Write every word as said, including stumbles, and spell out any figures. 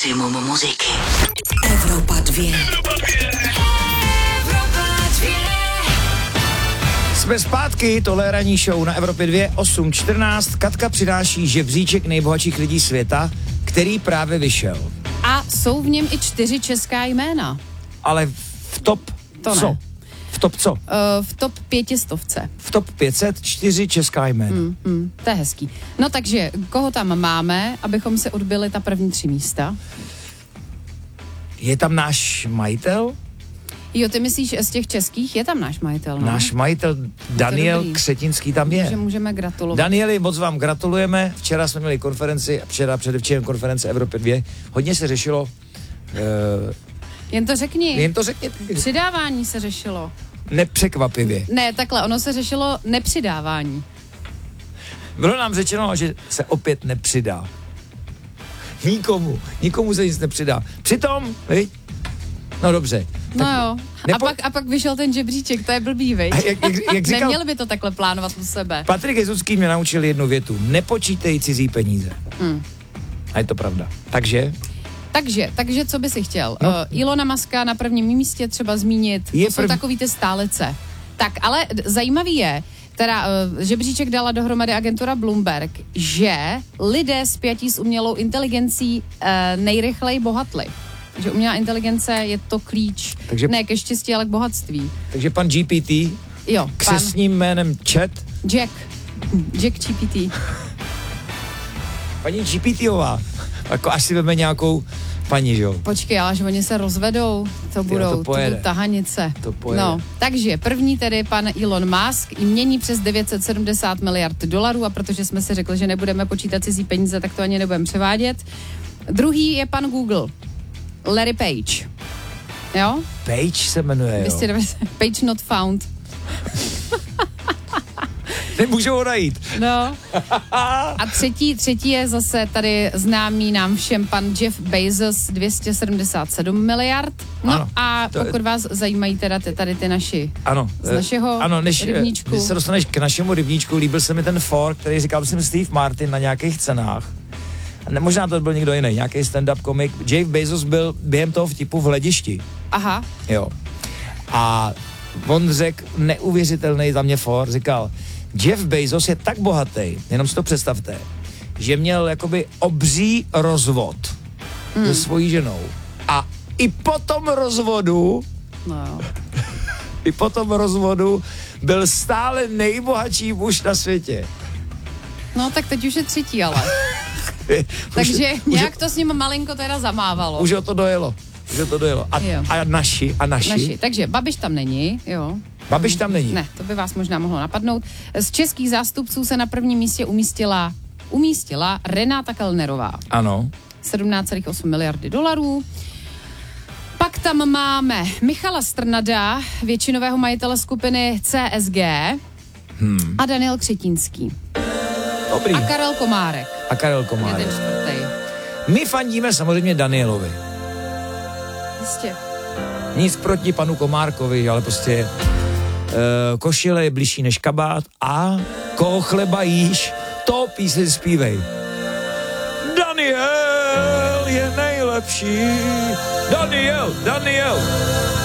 Maximum muziky. Evropa dvě. Jsme zpátky, tohle je ranní show na Evropě dvě, osm čtrnáct. Katka přináší žebříček nejbohatších lidí světa, který právě vyšel. A jsou v něm i čtyři česká jména. Ale v top To co? ne. V top co? Uh, v top pětistovce. V top pět set čtyři česká jména. Hmm, hmm, to je hezký. No takže, koho tam máme, abychom se odbyli ta první tři místa? Je tam náš majitel? Jo, ty myslíš z těch českých? Je tam náš majitel, no? Náš majitel Daniel dobrý. Křetinský tam je. Takže můžeme gratulovat. Danieli, moc vám gratulujeme. Včera jsme měli konferenci, včera předevčírem konference Evropy dvě. Hodně se řešilo. Uh, Jen to řekni. jen to řekněte. Přidávání se řešilo. Nepřekvapivě. Ne, takhle, ono se řešilo nepřidávání. Bylo nám řečeno, že se opět nepřidá. Nikomu, nikomu se nic nepřidá. Přitom, viď? No dobře. No jo. A, nepo... pak, a pak vyšel ten žebříček, to je blbý, viď? A jak, jak, jak říkal, Neměli by to takhle plánovat u sebe. Patrik Jezucký mě naučil jednu větu. Nepočítej cizí peníze. Hmm. A je to pravda. Takže... Takže, takže co by si chtěl? No. Uh, Ilona Muska na prvním místě třeba zmínit, Je to jsou prv... takový ty stálice. Tak, ale d- zajímavý je, teda uh, žebříček dala dohromady agentura Bloomberg, že lidé spjatí s umělou inteligencí uh, nejrychleji bohatli. Že umělá inteligence je to klíč, Takže- ne ke štěstí, ale k bohatství. Takže pan G P T, Jo, pan křestním jménem Chat, Jack, Jack G P T. paní GPTová, jako až si veme nějakou paní, že jo? Počkej, ale že oni se rozvedou, to budou, to to pojede. budou tahanice. To pojede. No, takže první tedy pan Elon Musk i mění přes devět set sedmdesát miliard dolarů a protože jsme si řekli, že nebudeme počítat cizí peníze, tak to ani nebudeme převádět. Druhý je pan Google, Larry Page. Jo? Page se jmenuje, jo? dvě stě devadesát Page not found. Nemůžou ho najít. No. A třetí, třetí je zase tady známý nám všem pan Jeff Bezos, dvě stě sedmdesát sedm miliard. No Ano, a to je- pokud vás zajímají teda ty, tady ty naši Ano. z eh, našeho ano, než, eh, rybníčku. Když se dostaneš k našemu rybníčku, líbil se mi ten fork, který říkal, myslím, Steve Martin na nějakých cenách. A ne, možná to byl někdo jiný, nějaký stand-up komik. Jeff Bezos byl během toho vtipu v hledišti. Aha. Jo. A on řekl neuvěřitelný za mě for, říkal, Jeff Bezos je tak bohatý, jenom si to představte, že měl jakoby obří rozvod mm. se svojí ženou. A i po tom rozvodu, No jo. i po tom rozvodu byl stále nejbohatší muž na světě. No tak teď už je třetí, ale. Takže už, nějak to s ním malinko teda zamávalo. Už ho to dojelo. Už ho to dojelo. A, Jo. a naši, a naši. Naši. Takže Babiš tam není, jo. Babiš tam není. Ne, to by vás možná mohlo napadnout. Z českých zástupců se na prvním místě umístila, umístila Renáta Kellnerová. Ano. sedmnáct celá osm miliardy dolarů. Pak tam máme Michala Strnada, většinového majitele skupiny C S G Hmm. a Daniel Křetínský. Dobrý. A Karel Komárek. A Karel Je Komárek. ten čtvrtý. My fandíme samozřejmě Danielovi. Jistě. Nic proti panu Komárkovi, ale prostě uh, košile je bližší než kabát a koho chleba jíš, to píseň zpívej. Daniel je nejlepší. Daniel, Daniel.